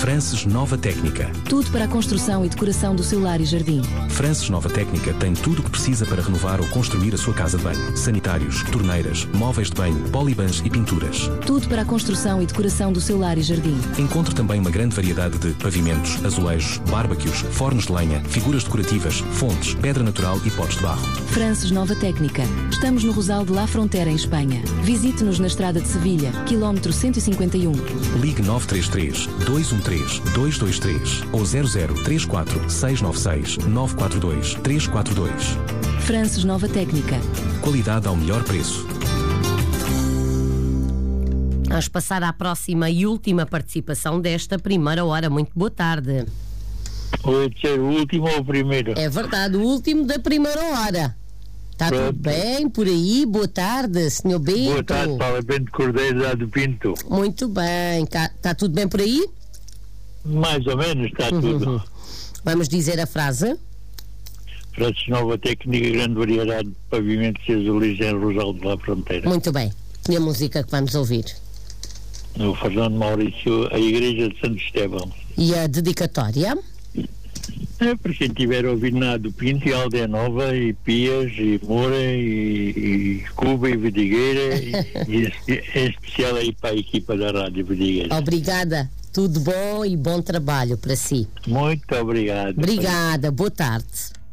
Frances Nova Técnica. Tudo para a construção e decoração do seu lar e jardim. Frances Nova Técnica tem tudo o que precisa para renovar ou construir a sua casa de banho. Sanitários, torneiras, móveis de banho, polibans e pinturas. Tudo para a construção e decoração do seu lar e jardim. Encontre também uma grande variedade de pavimentos, azulejos, barbecues, fornos de lenha, figuras decorativas, fontes, pedra natural e potes de barro. Frances Nova Técnica. Estamos no Rosal de La Frontera, em Espanha. Visite-nos na estrada de Sevilha, quilómetro 151. Ligue 933 213 223 ou 0034 696 942 342. Frances Nova Técnica. Qualidade ao melhor preço. Vamos passar à próxima e última participação desta primeira hora. Muito boa tarde. Pode ser o último ou o primeiro? É verdade, o último da primeira hora. Está tudo bem por aí? Boa tarde, Sr. Bento. Boa tarde, fala Bento Cordeiro, lá do Pinto. Muito bem. Está tudo bem por aí? Mais ou menos está tudo. Vamos dizer a frase? Frances Nova Técnica, grande variedade de pavimentos e azulejos em Rosal de La Fronteira. Muito bem. E a música que vamos ouvir? O Fernando Maurício, a Igreja de Santo Estevão. E a dedicatória? É para quem tiver ouvido na do Pinto e Aldeia Nova e Pias e Moura e Cuba e Vidigueira e em especial aí para a equipa da Rádio Vidigueira. Obrigada, tudo bom e bom trabalho para si. Muito obrigado. Obrigada, boa tarde.